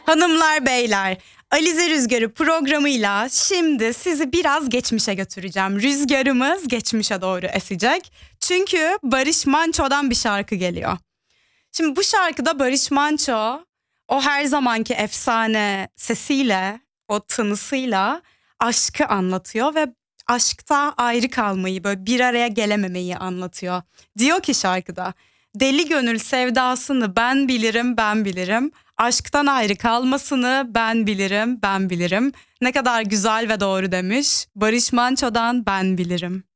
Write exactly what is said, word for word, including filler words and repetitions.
Hanımlar beyler, Alize Rüzgarı programıyla şimdi sizi biraz geçmişe götüreceğim. Rüzgarımız geçmişe doğru esecek. Çünkü Barış Manço'dan bir şarkı geliyor. Şimdi bu şarkıda Barış Manço o her zamanki efsane sesiyle, o tınısıyla aşkı anlatıyor ve aşkta ayrı kalmayı, böyle bir araya gelememeyi anlatıyor. Diyor ki şarkıda, deli gönül sevdasını ben bilirim, ben bilirim. Aşktan ayrı kalmasını ben bilirim, ben bilirim. Ne kadar güzel ve doğru demiş. Barış Manço'dan ben bilirim.